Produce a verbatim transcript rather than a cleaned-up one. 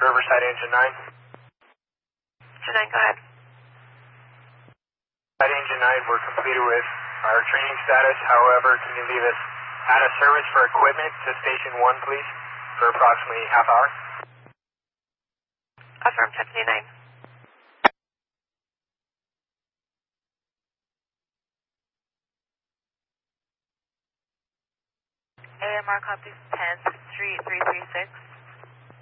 Riverside Engine nine. Engine nine, go ahead. At Engine nine, we're completed with our training status. However, can you leave us out of service for equipment to Station one, please, for approximately half hour? Affirm, Tiffany nine. A M R copies ten, Street three three six.